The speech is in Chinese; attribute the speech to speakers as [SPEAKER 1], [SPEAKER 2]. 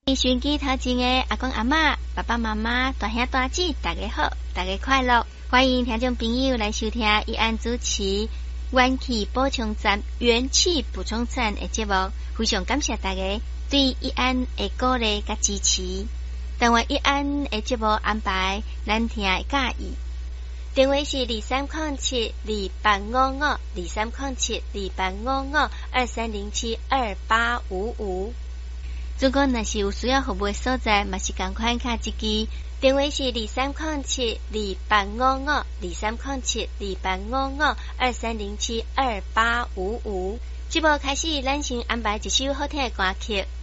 [SPEAKER 1] 收音机头前的阿公阿嬷、爸爸妈妈、大兄大姐，大家好，大家快乐！欢迎听众朋友来收听一安主持元气补充站的节目，非常感谢大家对一安的鼓励甲支持。但愿一安的节目安排，咱听会介意。电话是2307-2855，2307-2855。如果若是有需要服务的所在，嘛是同款卡一支。电话是2307-2855，2307-2855，2307-2855。节目开始，咱先安排一首好听的歌曲。